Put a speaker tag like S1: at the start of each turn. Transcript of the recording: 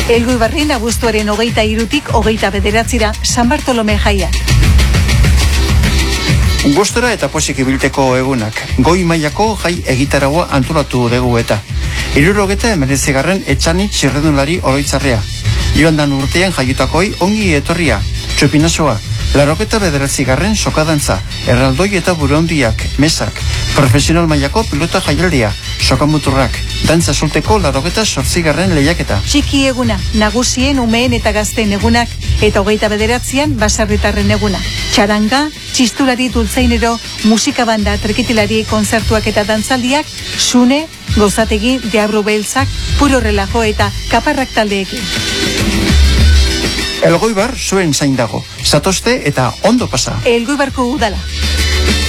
S1: Elgoibarren abuztuaren 23-tik 29-ra San Bartolome jaia.
S2: Gustora eta pozik ibilteko egunak. Goi mailako jai egitaragua antolatu dugu eta 79. Etxanit txirrendulari oroitzarrea. Joandan urtean jaiutakoi ongi etorria. Txopinasoa. 89. Sokadantza. Erraldoi eta burondiak, mesak. Profesional mailako pilota jaialdia. Sokamuturrak. Dantza solteko 88. lehiaketa.
S1: Txiki eguna, nagusien, umeen eta gazteen egunak, eta 29an baserritarren eguna. Txaranga, txistulari dultzainero, musika banda, trekitilari, konzertuak eta dantzaldiak, sune, gozategi, deabru beltzak, puro relajo eta kaparrak taldeekin.
S2: Elgoibar zuen zain dago. Zatozte eta ondo pasa.
S1: Elgoibarko udala.